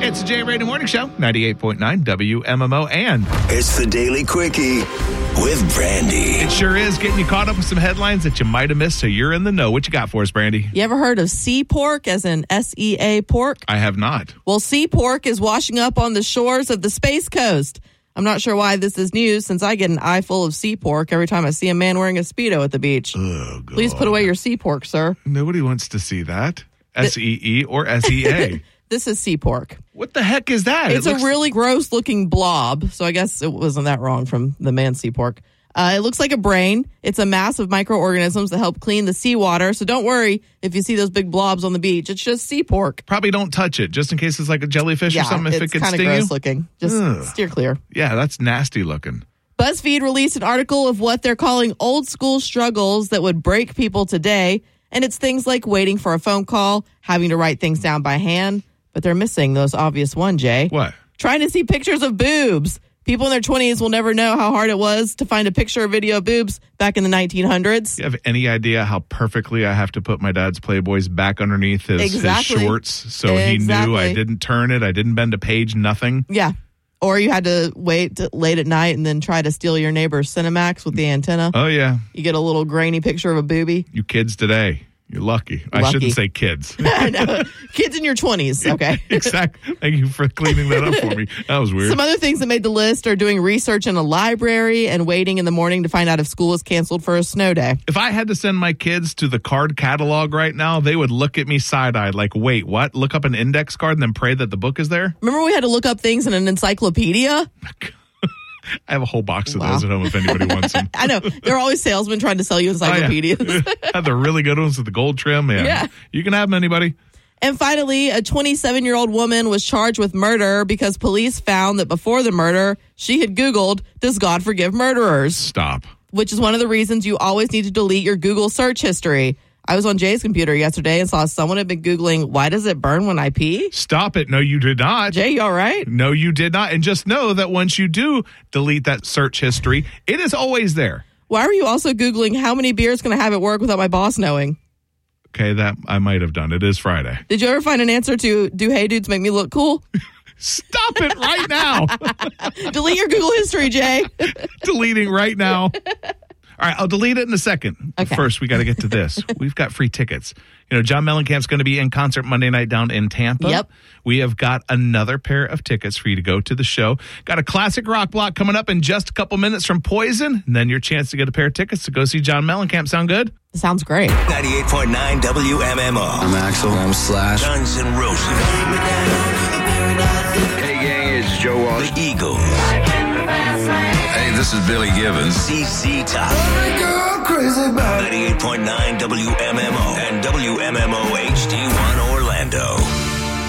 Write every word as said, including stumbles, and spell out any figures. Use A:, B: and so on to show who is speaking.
A: It's the Jay Radio Morning Show, ninety-eight point nine W M M O, and
B: it's the Daily Quickie with Brandy.
A: It sure is getting you caught up with some headlines that you might have missed, so you're in the know. What you got for us, Brandy?
C: You ever heard of sea pork, as in S E A pork?
A: I have not.
C: Well, sea pork is washing up on the shores of the Space Coast. I'm not sure why this is news, since I get an eye full of sea pork every time I see a man wearing a Speedo at the beach.
A: Oh, God.
C: Please put away your sea pork, sir.
A: Nobody wants to see that. S E E or S E A?
C: This is sea pork.
A: What the heck is that?
C: It's
A: it looks...
C: a really gross-looking blob, so I guess it wasn't that wrong from the man sea pork. Uh, it looks like a brain. It's a mass of microorganisms that help clean the seawater, so don't worry if you see those big blobs on the beach. It's just sea pork.
A: Probably don't touch it, just in case it's like a jellyfish
C: yeah,
A: or something, if it could
C: it's
A: sting
C: kind of
A: you.
C: gross looking. Just
A: Ugh.
C: steer clear.
A: Yeah, that's nasty looking.
C: BuzzFeed released an article of what they're calling old school struggles that would break people today. And it's things like waiting for a phone call, having to write things down by hand. But they're missing those obvious one, Jay.
A: What?
C: Trying to see pictures of boobs. People in their twenties will never know how hard it was to find a picture or video of boobs back in the nineteen hundreds.
A: Do you have any idea how perfectly I have to put my dad's Playboys back underneath his,
C: exactly.
A: his shorts so
C: exactly.
A: he knew I didn't turn it, I didn't bend a page, nothing?
C: Yeah. Or you had to wait t- late at night and then try to steal your neighbor's Cinemax with the antenna.
A: Oh, yeah.
C: You get a little grainy picture of a boobie.
A: You kids today. You're lucky. I
C: Lucky.
A: shouldn't say kids.
C: I know. Kids in your twenties. Okay.
A: Exactly. Thank you for cleaning that up for me. That was weird.
C: Some other things that made the list are doing research in a library and waiting in the morning to find out if school is canceled for a snow day.
A: If I had to send my kids to the card catalog right now, they would look at me side-eyed like, wait, what? Look up an index card and then pray that the book is there?
C: Remember we had to look up things in an encyclopedia?
A: I have a whole box of
C: Wow.
A: those at home if anybody wants them.
C: I know. There are always salesmen trying to sell you encyclopedias.
A: Oh, yeah. Have the really good ones with the gold trim. Yeah.
C: Yeah.
A: You can have them, anybody.
C: And finally, a twenty-seven-year-old woman was charged with murder because police found that before the murder, she had Googled, does God forgive murderers?
A: Stop.
C: Which is one of the reasons you always need to delete your Google search history. I was on Jay's computer yesterday and saw someone had been Googling, why does it burn when I pee?
A: Stop it. No, you did not.
C: Jay, you all right?
A: No, you did not. And just know that once you do delete that search history, it is always there.
C: Why were you also Googling how many beers can I have at work without my boss knowing?
A: Okay, that I might have done. It is Friday.
C: Did you ever find an answer to, do hey dudes make me look cool?
A: Stop it right now.
C: Delete your Google history, Jay.
A: Deleting right now. All right, I'll delete it in a second.
C: Okay.
A: First, we got to get to this. We've got free tickets. You know, John Mellencamp's going to be in concert Monday night down in Tampa.
C: Yep.
A: We have got another pair of tickets for you to go to the show. Got a classic rock block coming up in just a couple minutes from Poison, and then your chance to get a pair of tickets to go see John Mellencamp. Sound good?
C: Sounds great.
B: ninety-eight point nine W M M O.
D: I'm Axel. I'm Slash.
B: Guns N' Roses.
D: Hey, gang, it's Joe Walsh.
B: The Eagles.
D: Hey, this is Billy Gibbons.
B: Z Z Top. ninety-eight point nine W M M O and W M M O H D one Orlando.